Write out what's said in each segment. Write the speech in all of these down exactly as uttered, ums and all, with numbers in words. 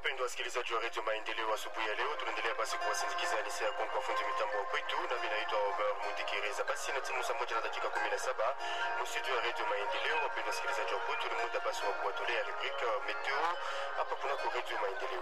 Wapendwa wasikilizaji wa redio Maendeleo, asubuhi ya leo tunaendelea basi kuwasindikiza Anise ya Kongo fundi mitambo wa kwetu, nami naitwa Omer Mudikereza. Basi na timu saa moja na dakika kumi na saba mstudio ya redio Maendeleo. Wapendwa wasikilizaji wa kwetu, ni muda basi wa kuwatolea rubrika meteo hapa kunako redio Maendeleo.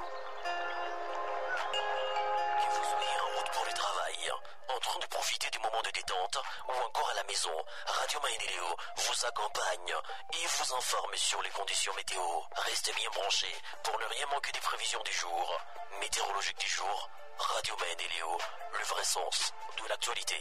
Que vous soyez en route pour le travail, en train de profiter du moment de détente ou encore à la maison, Radio Maendeleo vous accompagne et vous informe sur les conditions météo. Restez bien branchés pour ne rien manquer des prévisions du jour. Météorologique du jour, Radio Maendeleo, le vrai sens de l'actualité.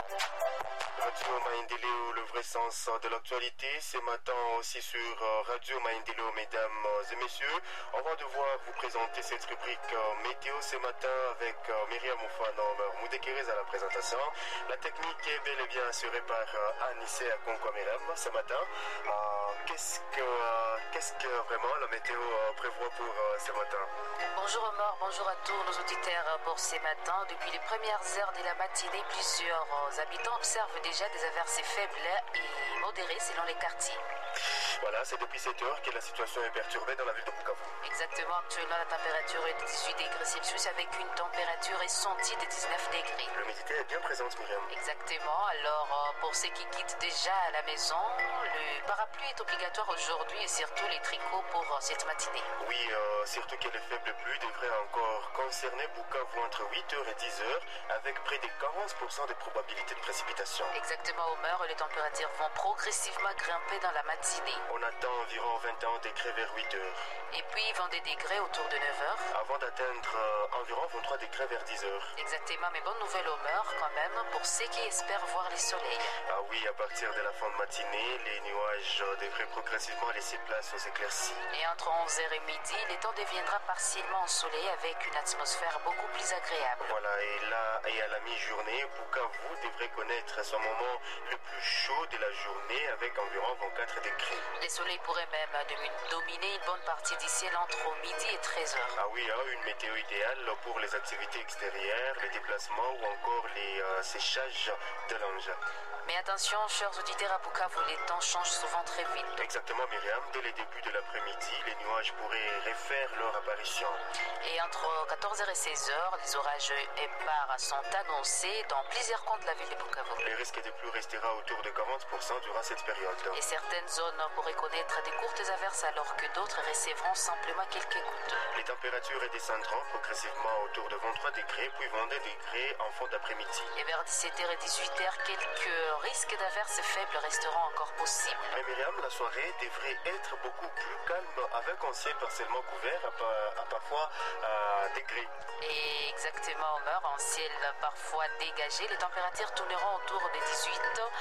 Radio Maendeleo, le vrai sens de l'actualité. Ce matin aussi sur Radio Maendeleo, mesdames et messieurs. On va devoir vous présenter cette rubrique météo ce matin avec Myriam Oufano, Moudekerez à la présentation. La technique est bel et bien assurée par Anissé Akonkwamiram ce matin. Euh, qu'est-ce que, euh, qu'est-ce que vraiment la météo prévoit pour euh, ce matin? Bonjour Omar, bonjour à tous nos auditeurs pour ce matin. Depuis les premières heures de la matinée, plusieurs habitants observent déjà des averses faibles et modérées selon les quartiers. Voilà, c'est depuis cette heure que la situation est perturbée dans la ville de Bukavu. Exactement, actuellement la température est de dix-huit degrés Celsius avec une température ressentie de dix-neuf degrés. L'humidité est bien présente, Myriam. Exactement, alors pour ceux qui quittent déjà à la maison, le parapluie est obligatoire aujourd'hui et surtout les tricots pour cette matinée. Oui, euh, surtout que les faibles pluies devraient encore concerner Bukavu entre huit heures et dix heures avec près de quarante pour cent de probabilité de précipitation. Exactement, Omer, les températures vont progressivement grimper dans la matinée. On attend environ vingt et un degrés vers huit heures. Et puis vingt degrés autour de neuf heures. Avant d'atteindre euh, environ vingt-trois degrés vers dix heures. Exactement, mais bonne nouvelle Omer quand même pour ceux qui espèrent voir le soleil. Ah oui, à partir de la fin de matinée, les nuages devraient progressivement laisser place aux éclaircies. Et entre onze heures et midi, le temps deviendra partiellement ensoleillé avec une atmosphère beaucoup plus agréable. Voilà, et là, et à la mi-journée, Bukavu devrait connaître son moment le plus chaud de la journée avec environ vingt-quatre degrés. Le soleil pourrait même dominer une bonne partie du ciel entre midi et treize heures. Ah oui, hein, une météo idéale pour les activités extérieures, les déplacements ou encore les euh, séchages de l'engin. Mais attention, chers auditeurs, à Bukavu, les temps changent souvent très vite. Exactement, Myriam. Dès les débuts de l'après-midi, les nuages pourraient refaire leur apparition. Et entre quatorze heures et seize heures, les orages épars sont annoncés dans plusieurs coins de la ville de Bukavu. Le risque de pluie restera autour de quarante pour cent durant cette période. Et certaines zones pourraient connaître des courtes averses alors que d'autres recevront simplement quelques gouttes. Les températures descendront progressivement autour de vingt-trois degrés, puis vingt-deux degrés en fin d'après-midi. Et vers dix-sept heures et dix-huit heures, quelques risques d'averses faibles resteront encore possibles. Mais Myriam, la soirée devrait être beaucoup plus calme avec un ciel partiellement couvert à, à parfois à degrés. Et exactement, Omer, en ciel parfois dégagé, les températures tourneront autour de dix-huit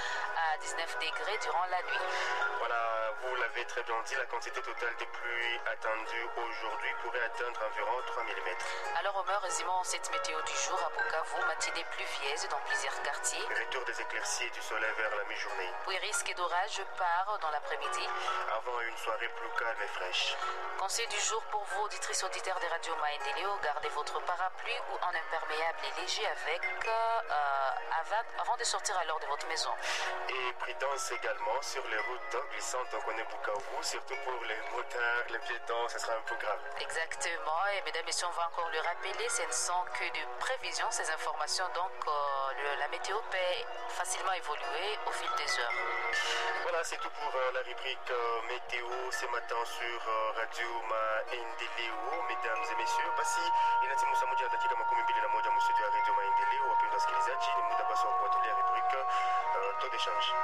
à dix-neuf degrés durant la nuit. Voilà, vous l'avez très bien dit, la quantité totale des pluies attendue aujourd'hui pourrait atteindre environ trois millimètres. Alors Omer, résumons cette météo du jour à Bukavu, matinée pluvieuse dans plusieurs quartiers. Retour des éclaircies et du soleil vers la mi-journée. Puis risque d'orage part dans l'après-midi. Avant une soirée plus calme et fraîche. Conseil du jour pour vous, auditrices auditeurs des radios Maendeleo, gardez votre parapluie ou un imperméable et léger avec euh, avant, avant de sortir à l'heure de votre maison. Et prudence également sur les routes glissantes. On connaît Bukavu, surtout pour les motards, les piétons, ce sera un peu grave. Exactement, et mesdames et messieurs, on va encore le rappeler, ce ne sont que de prévisions, ces informations, donc euh, le, la météo peut facilement évoluer au fil des heures. Voilà, c'est tout pour euh, la rubrique euh, météo ce matin sur euh, Radio Maendeleo. Mesdames et messieurs, basi inatimu saa moja na dakika makumi mbili na moja mstudio ya Radio Maendeleo. Wapendwa wasikilizaji, ni muda basi wa kuwatolea rubrique euh, taux d'échange.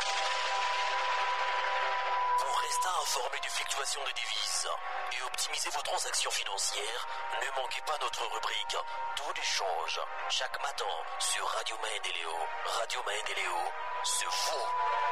Pour rester informé des fluctuations des devises et optimiser vos transactions financières, ne manquez pas notre rubrique Taux d'échange chaque matin sur Radio Maendeleo. Radio Maendeleo, c'est vous.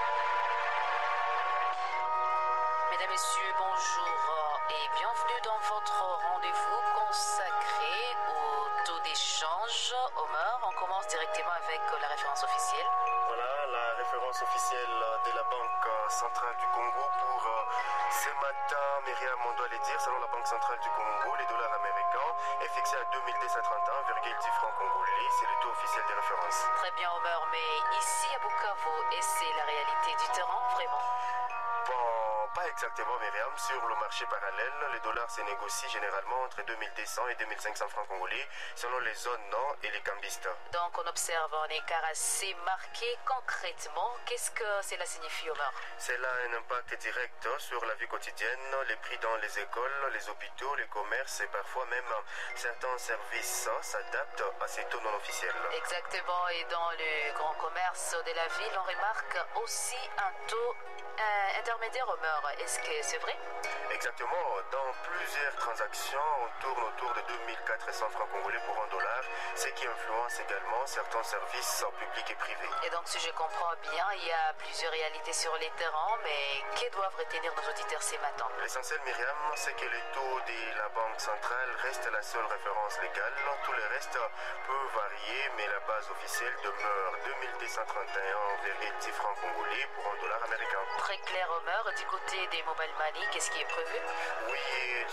Mesdames, Messieurs, bonjour et bienvenue dans votre rendez-vous consacré au taux d'échange. Omar, on commence directement avec la référence officielle. Voilà, la référence officielle de la Banque centrale du Congo pour euh, ce matin. Myriam, on doit le dire, selon la Banque centrale du Congo, les dollars américains est fixé à deux mille deux cent trente et un virgule dix francs congolais. C'est le taux officiel de référence. Très bien, Omar, mais ici à Bukavu, et c'est la réalité du terrain, vraiment? Bon, pas exactement, Myriam. Sur le marché parallèle, les dollars se négocient généralement entre deux mille deux cents et deux mille cinq cents francs congolais selon les zones non et les cambistes. Donc on observe un écart assez marqué. Concrètement, qu'est-ce que cela signifie, Omar? Cela a un impact direct sur la vie quotidienne, les prix dans les écoles, les hôpitaux, les commerces et parfois même certains services s'adaptent à ces taux non officiels. Exactement, et dans le grand commerce de la ville, on remarque aussi un taux euh, intermédiaire, Omar. Est-ce que c'est vrai? Exactement, dans plusieurs transactions, on tourne autour de deux mille quatre cents francs congolais pour un dollar, ce qui influence également certains services publics et privés. Et donc, si je comprends bien, il y a plusieurs réalités sur les terrains, mais que doivent retenir nos auditeurs ce matin? L'essentiel, Myriam, c'est que le taux de la Banque centrale reste la seule référence légale. Tout le reste peut varier, mais la base officielle demeure deux mille deux cent trente et un virgule dix francs congolais pour un dollar américain. Très clair, Omer. Du côté des mobile money, qu'est-ce qui est prévu? Oui, ils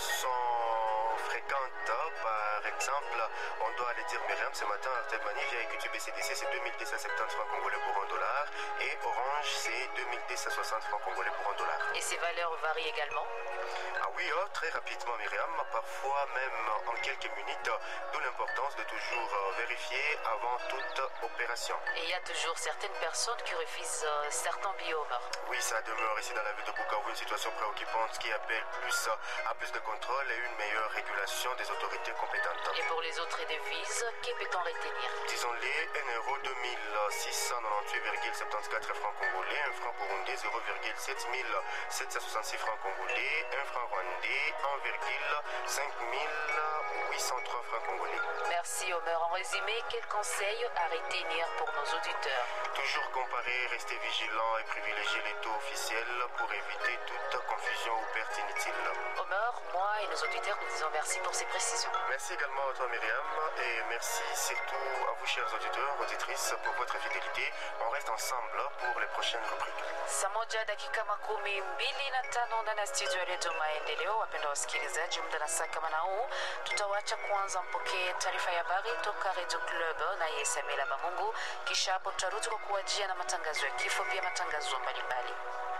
sont fréquentes. Par exemple, on doit aller dire, Myriam, ce matin, Airtel Money via Equity B C D C, c'est deux mille deux cent soixante-dix francs congolais pour un dollar. Et Orange, c'est deux mille deux cent soixante francs congolais pour un dollar. Et ces valeurs varient également? Ah oui, oh, très rapidement, Myriam, parfois même en quelques minutes, d'où l'importance de toujours vérifier avant toute opération. Et il y a toujours certaines personnes qui refusent euh, certains biomes. Oui, ça demeure ici dans la ville de Bukavu une situation préoccupante qui appelle plus à plus de contrôle et une meilleure régulation des autorités compétentes. Et pour les autres devises, que peut-on retenir? Disons-les, un euro deux mille six cent quatre-vingt-dix-huit virgule soixante-quatorze francs congolais, un franc burundais zéro virgule sept mille sept cent soixante-six francs congolais, un franc rwandais un virgule cinq mille huit cent trois francs congolais. Merci Omer. En résumé, quel conseil à retenir pour nos auditeurs? Toujours comparer, rester vigilant et privilégier les taux officiels pour éviter toute confusion ou perte inutile. Omer, moi et nos auditeurs, nous disons merci pour ces précisions. Merci également à toi Myriam et merci surtout à vous chers auditeurs, auditrices pour votre fidélité. On reste ensemble pour les prochaines rubriques. Saa moja dakika makumi mbili na tano ndani ya studio ya Redio Maendeleo. Wapenda wasikilizaji, muda na saa kama na huu tutawacha kwanza mpokee taarifa ya habari toka Radio Club na Yesamila Bamungu, kisha hapo tutarudi kwa kuwajia na matangazo ya kifo, pia matangazo mbalimbali.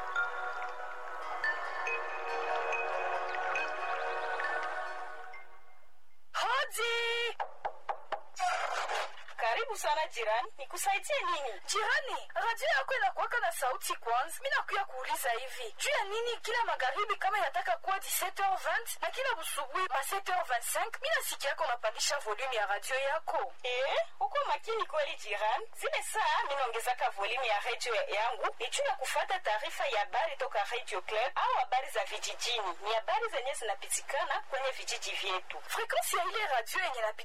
Hodi! Karibu sana jirani, nikusaidie nini? Jirani, radio yako inakuwaka na sauti kwanza. Mimi nakuya kuuliza hivi, juu ya nini kila magharibi kama inataka kuwa dix-sept heures vingt na kila busubuhi ma sept heures vingt-cinq mimi nasikia yako unapandisha volume ya radio yako? Eh, uko makini kweli jirani. Zile saa mimi naongezaka volume ya radio yangu ni juu ya kufuata taarifa ya habari toka Radio Club au habari za vijijini. Ni habari zenye zinapitikana kwenye vijiji vyetu. Frequency ya ile radio yenye